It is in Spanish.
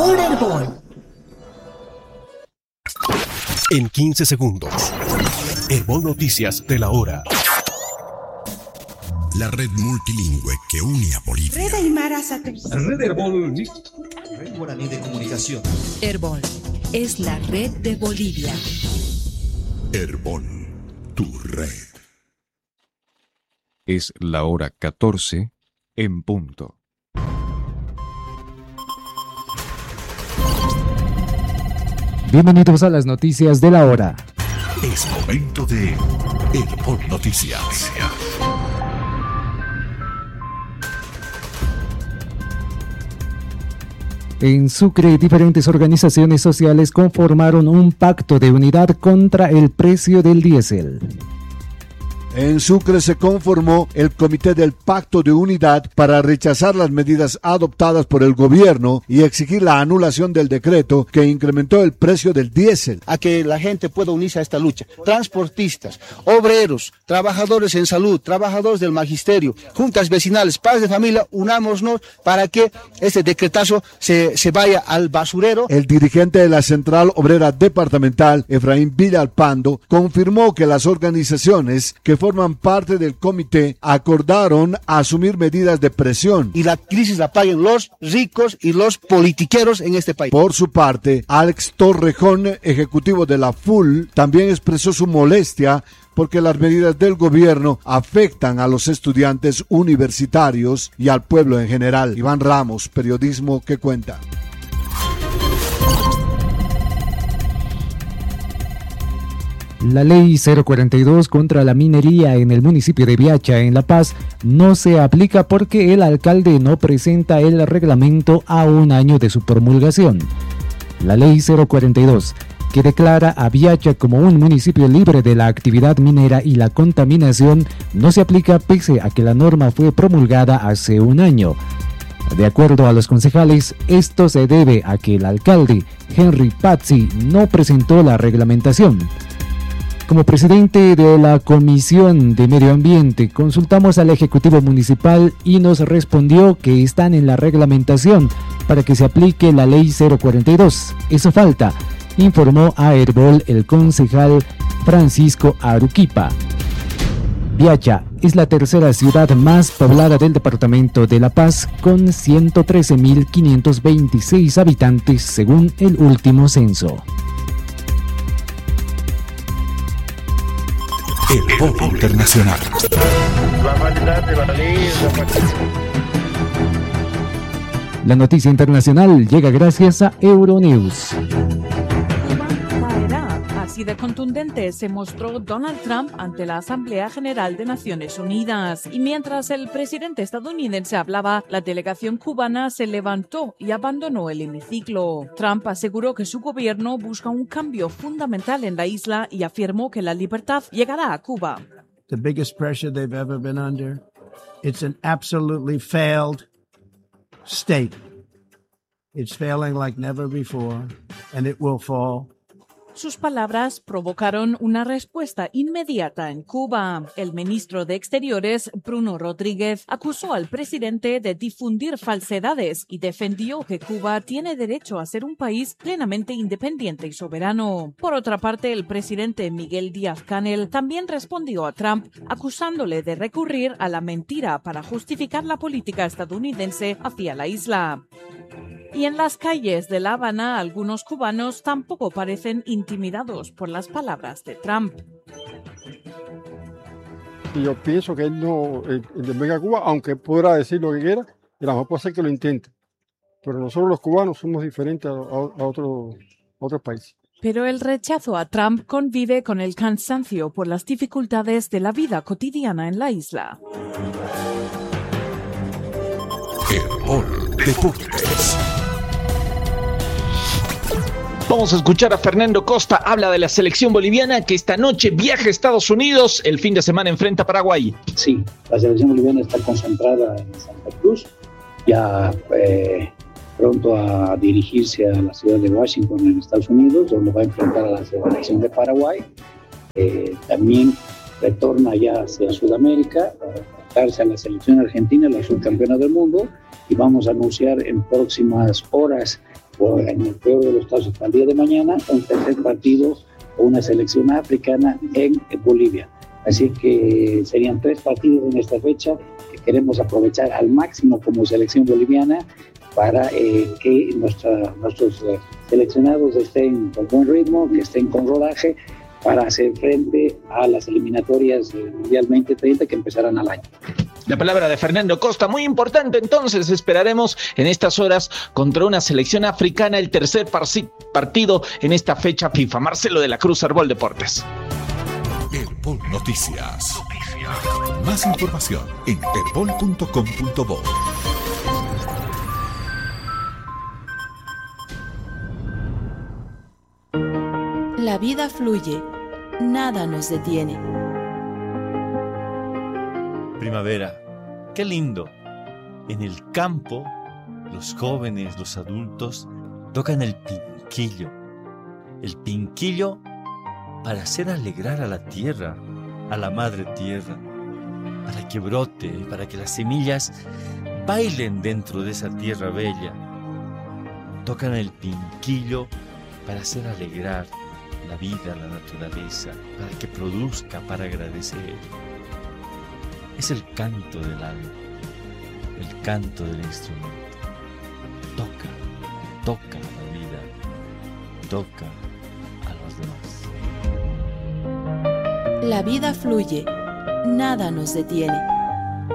por Herbol. En 15 segundos. Herbol Noticias de la hora. La red multilingüe que une a Bolivia. Red Aymara Satélite. Red Herbol. Red Guaraní de Comunicación. Herbol es la red de Bolivia. Herbol, tu red. Es la hora 14 en punto. Bienvenidos a las noticias de la hora. Es momento de Herbol Noticias. En Sucre, diferentes organizaciones sociales conformaron un pacto de unidad contra el precio del diésel. En Sucre se conformó el Comité del Pacto de Unidad para rechazar las medidas adoptadas por el gobierno y exigir la anulación del decreto que incrementó el precio del diésel. A que la gente pueda unirse a esta lucha. Transportistas, obreros, trabajadores en salud, trabajadores del magisterio, juntas vecinales, padres de familia, unámonos para que este decretazo se vaya al basurero. El dirigente de la Central Obrera Departamental, Efraín Villalpando, confirmó que las organizaciones que forman parte del comité acordaron asumir medidas de presión. Y la crisis la paguen los ricos y los politiqueros en este país. Por su parte, Alex Torrejón, ejecutivo de la FUL, también expresó su molestia porque las medidas del gobierno afectan a los estudiantes universitarios y al pueblo en general. Iván Ramos, Periodismo que Cuenta. La ley 042 contra la minería en el municipio de Viacha, en La Paz, no se aplica porque el alcalde no presenta el reglamento a un año de su promulgación. La ley 042, que declara a Viacha como un municipio libre de la actividad minera y la contaminación, no se aplica pese a que la norma fue promulgada hace un año. De acuerdo a los concejales, esto se debe a que el alcalde, Henry Pazzi, no presentó la reglamentación. Como presidente de la Comisión de Medio Ambiente, consultamos al Ejecutivo Municipal y nos respondió que están en la reglamentación para que se aplique la Ley 042. Eso falta, informó a Herbol el concejal Francisco Aruquipa. Viacha es la tercera ciudad más poblada del departamento de La Paz, con 113.526 habitantes según el último censo. Herbol Internacional. La noticia internacional llega gracias a Euronews. Así de contundente se mostró Donald Trump ante la Asamblea General de Naciones Unidas. Y mientras el presidente estadounidense hablaba, la delegación cubana se levantó y abandonó el hemiciclo. Trump aseguró que su gobierno busca un cambio fundamental en la isla y afirmó que la libertad llegará a Cuba. The biggest pressure they've ever been under. It's an absolutely failed state. It's failing like never before, and it will fall. Sus palabras provocaron una respuesta inmediata en Cuba. El ministro de Exteriores, Bruno Rodríguez, acusó al presidente de difundir falsedades y defendió que Cuba tiene derecho a ser un país plenamente independiente y soberano. Por otra parte, el presidente Miguel Díaz-Canel también respondió a Trump, acusándole de recurrir a la mentira para justificar la política estadounidense hacia la isla. Y en las calles de La Habana, algunos cubanos tampoco parecen intimidados por las palabras de Trump. Y yo pienso que él no venga a Cuba, aunque pudiera decir lo que quiera, y a lo mejor puede ser que lo intente. Pero nosotros los cubanos somos diferentes a otros países. Pero el rechazo a Trump convive con el cansancio por las dificultades de la vida cotidiana en la isla. Herbol Deportes. Vamos a escuchar a Fernando Costa, habla de la selección boliviana que esta noche viaja a Estados Unidos, el fin de semana enfrenta a Paraguay. Sí, la selección boliviana está concentrada en Santa Cruz, ya pronto a dirigirse a la ciudad de Washington en Estados Unidos, donde va a enfrentar a la selección de Paraguay. También retorna ya hacia Sudamérica, a enfrentarse a la selección argentina, la subcampeona del mundo, y vamos a anunciar en próximas horas o en el peor de los casos para el día de mañana, un tercer partido o una selección africana en Bolivia. Así que serían 3 partidos en esta fecha que queremos aprovechar al máximo como selección boliviana para que nuestros seleccionados estén con buen ritmo, que estén con rodaje para hacer frente a las eliminatorias Mundial 2030 que empezarán al año. La palabra de Fernando Costa, muy importante. Entonces esperaremos en estas horas contra una selección africana el tercer partido en esta fecha FIFA. Marcelo de la Cruz, Herbol Deportes. Herbol Noticias. Más información en herbol.com.bo. La vida fluye, nada nos detiene. Primavera, qué lindo. En el campo, los jóvenes, los adultos, tocan el pinquillo. El pinquillo para hacer alegrar a la tierra, a la madre tierra, para que brote, para que las semillas bailen dentro de esa tierra bella. Tocan el pinquillo para hacer alegrar la vida, la naturaleza, para que produzca, para agradecer. Es el canto del alma, el canto del instrumento. Toca la vida, toca a los demás. La vida fluye, nada nos detiene.